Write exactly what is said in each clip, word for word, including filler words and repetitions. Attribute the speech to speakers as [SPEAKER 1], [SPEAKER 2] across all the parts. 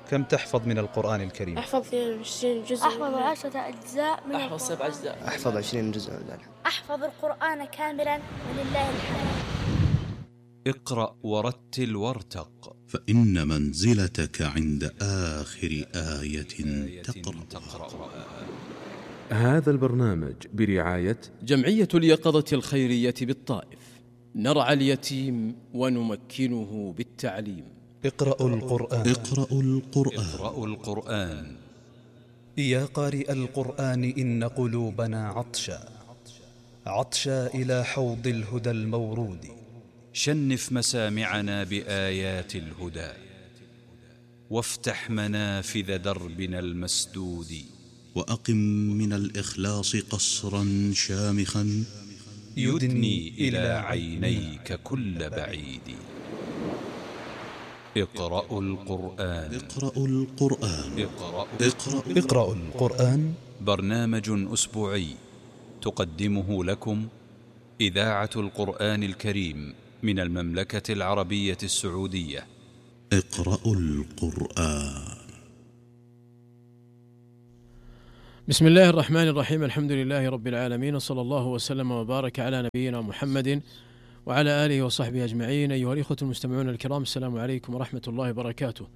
[SPEAKER 1] كم تحفظ من القرآن الكريم؟
[SPEAKER 2] أحفظ اثنين وعشرين جزء.
[SPEAKER 3] أحفظ عشرة أجزاء من
[SPEAKER 4] أحفظ سبع أجزاء.
[SPEAKER 5] أحفظ عشرين جزء.
[SPEAKER 3] أحفظ القرآن كاملا ولله الحمد.
[SPEAKER 6] اقرأ ورتل وارتق،
[SPEAKER 7] فإن منزلتك عند آخر آية تقرأ.
[SPEAKER 8] هذا البرنامج برعاية
[SPEAKER 9] جمعية اليقظة الخيرية بالطائف، نرعى اليتيم ونمكنه بالتعليم.
[SPEAKER 1] اقرأوا القرآن.
[SPEAKER 7] اقرأوا القرآن.
[SPEAKER 6] اقرأوا القرآن.
[SPEAKER 1] يا قارئ القرآن إن قلوبنا عطشا عطشا إلى حوض الهدى المورود.
[SPEAKER 6] شنف مسامعنا بآيات الهدى، وافتح منافذ دربنا المسدود.
[SPEAKER 7] وأقم من الإخلاص قصرا شامخا
[SPEAKER 6] يدني إلى عينيك كل بعيد. اقرأوا القرآن.
[SPEAKER 7] اقرأوا القرآن.
[SPEAKER 6] اقرأوا,
[SPEAKER 1] اقرأوا, اقرأوا القرآن.
[SPEAKER 6] برنامج أسبوعي تقدمه لكم إذاعة القرآن الكريم من المملكة العربية السعودية.
[SPEAKER 7] اقرأوا القرآن.
[SPEAKER 9] بسم الله الرحمن الرحيم، الحمد لله رب العالمين، وصلى الله وسلم وبارك على نبينا محمد وعلى آله وصحبه أجمعين. أيها الإخوة المستمعون الكرام، السلام عليكم ورحمة الله وبركاته.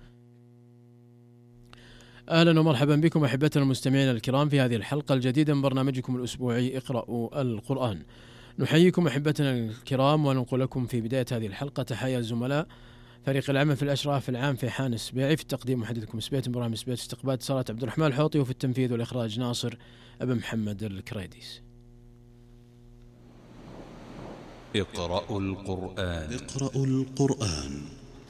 [SPEAKER 9] أهلا ومرحبا بكم أحبتنا المستمعين الكرام في هذه الحلقة الجديدة من برنامجكم الأسبوعي اقرأوا القرآن. نحييكم أحبتنا الكرام وننقل لكم في بداية هذه الحلقة تحية الزملاء فريق العمل في الأشراف العام في حان السبيعي، في التقديم محدثكم سبيت إبراهيم سبيت، استقبال اتصالات عبد الرحمن الحوطي، وفي التنفيذ والإخراج ناصر أبن محمد الكريديس.
[SPEAKER 6] اقرأوا القرآن.
[SPEAKER 7] اقرأوا القرآن.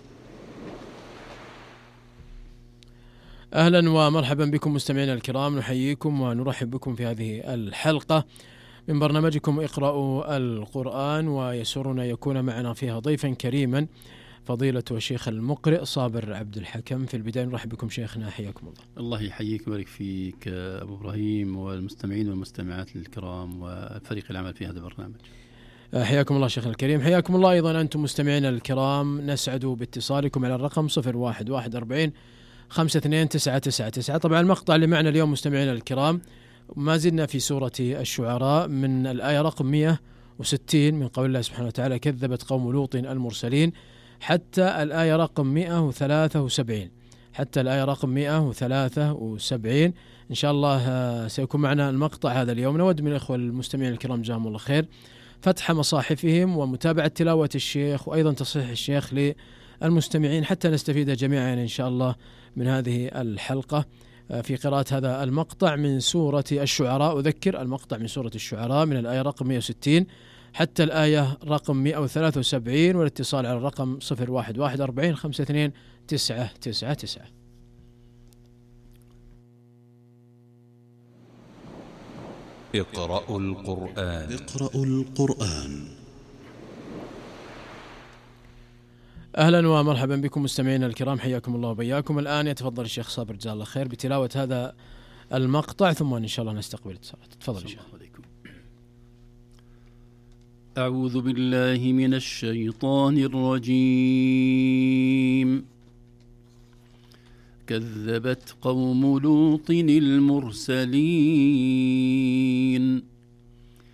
[SPEAKER 9] أهلا ومرحبا بكم مستمعينا الكرام، نحييكم ونرحب بكم في هذه الحلقة من برنامجكم اقرأوا القرآن، ويسرنا يكون معنا فيها ضيفا كريما فضيلة الشيخ المقرئ صابر عبد الحكم. في البداية نرحب بكم شيخنا، حياكم الله.
[SPEAKER 10] الله يحييك ويبارك فيك أبو إبراهيم والمستمعين والمستمعات الكرام وفريق العمل في هذا البرنامج.
[SPEAKER 9] حياكم الله شيخنا الكريم. حياكم الله أيضا أنتم مستمعين الكرام، نسعد باتصالكم على الرقم صفر واحد واحد أربعين خمسة اثنين تسعة تسعة تسعة. طبعا المقطع اللي معنا اليوم مستمعين الكرام ما زلنا في سورة الشعراء من الآية رقم مئة وستين من قول الله سبحانه وتعالى كذبت قوم لوط المرسلين حتى الآية رقم مئة وثلاثة وسبعين، حتى الآية رقم مئة وثلاثة وسبعين. إن شاء الله سيكون معنا المقطع هذا اليوم. نود من الإخوة المستمعين الكرام جزاهم الله خير فتح مصاحفهم ومتابعة تلاوة الشيخ وأيضا تصحيح الشيخ للمستمعين حتى نستفيد جميعا إن شاء الله من هذه الحلقة في قراءة هذا المقطع من سورة الشعراء. أذكر المقطع من سورة الشعراء من الآية رقم مئة وستين حتى الآية رقم مئة وثلاثة وسبعين، والاتصال على الرقم صفر واحد واحد أربعين خمسة اثنين تسعة تسعة تسعة.
[SPEAKER 6] اقرأوا القرآن.
[SPEAKER 7] اقرأوا القرآن.
[SPEAKER 9] أهلا ومرحبا بكم مستمعينا الكرام، حياكم الله وبياكم. الآن يتفضل الشيخ صابر جزاه الله خير بتلاوة هذا المقطع، ثم إن شاء الله نستقبل اتصالات. تفضل الشيخ.
[SPEAKER 10] أعوذ بالله من الشيطان الرجيم. كذبت قوم لوط المرسلين